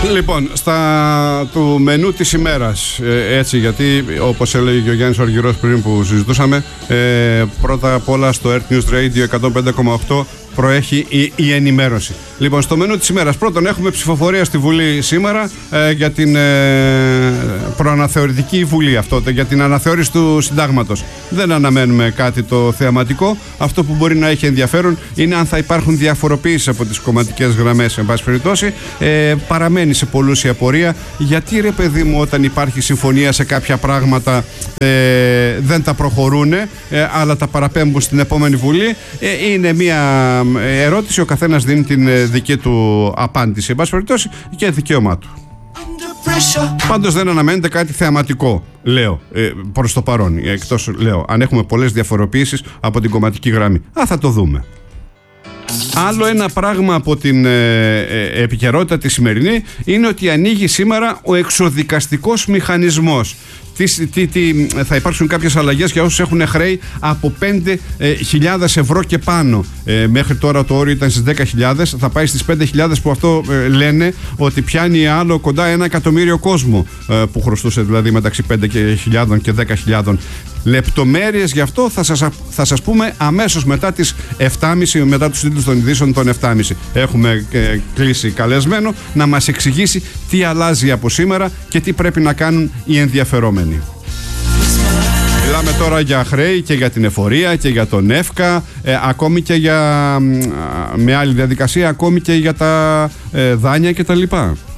Λοιπόν, του μενού της ημέρας, έτσι, γιατί όπως έλεγε και ο Γιάννης Οργυρός πριν που συζητούσαμε, πρώτα απ' όλα στο Earth News Radio 105,8 προέχει η ενημέρωση. Λοιπόν, στο μενού της ημέρας πρώτον έχουμε ψηφοφορία στη Βουλή σήμερα για την προαναθεωρητική Βουλή, για την αναθεώρηση του συντάγματος. Δεν αναμένουμε κάτι το θεαματικό. Αυτό που μπορεί να έχει ενδιαφέρον είναι αν θα υπάρχουν διαφοροποιήσεις από τις κομματικές γραμμές, εν πάση περιπτώσει. Παραμένει σε πολλούς η απορία, γιατί ρε παιδί μου, όταν υπάρχει συμφωνία σε κάποια πράγματα δεν τα προχωρούν, αλλά τα παραπέμπουν στην επόμενη Βουλή. Είναι μια ερώτηση, ο καθένας δίνει την δική του απάντηση, εν πάση περιπτώσει, και δικαίωμά του. Πάντως δεν αναμένεται κάτι θεαματικό, λέω, προς το παρόν. Εκτός, λέω, αν έχουμε πολλές διαφοροποιήσεις από την κομματική γραμμή. Θα το δούμε. Άλλο ένα πράγμα από την επικαιρότητα τη σημερινή είναι ότι ανοίγει σήμερα ο εξοδικαστικός μηχανισμός. Θα υπάρξουν κάποιες αλλαγές για όσους έχουν χρέη από 5.000 ευρώ και πάνω. Μέχρι τώρα το όριο ήταν στις 10.000, θα πάει στις 5.000, που αυτό λένε ότι πιάνει άλλο κοντά 1 εκατομμύριο κόσμο που χρωστούσε, δηλαδή μεταξύ 5.000 και 10.000. Λεπτομέρειες γι' αυτό θα σας πούμε αμέσως μετά τις 7.30, μετά τους τίτλους των ειδήσεων των 7.30. Έχουμε κλείσει καλεσμένο να μας εξηγήσει τι αλλάζει από σήμερα και τι πρέπει να κάνουν οι ενδιαφερόμενοι. Μιλάμε τώρα για χρέη και για την εφορία και για τον ΕΦΚΑ, ακόμη και με άλλη διαδικασία, ακόμη και για τα δάνεια κτλ.